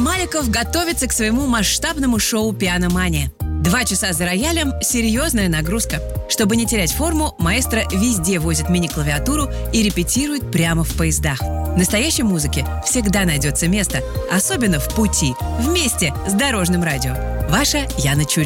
Маликов готовится к своему масштабному шоу «Пианомания». 2 часа за роялем – серьезная нагрузка. Чтобы не терять форму, маэстро везде возит мини-клавиатуру и репетирует прямо в поездах. Настоящей музыке всегда найдется место, особенно в пути, вместе с Дорожным радио. Ваша Яна Чурина.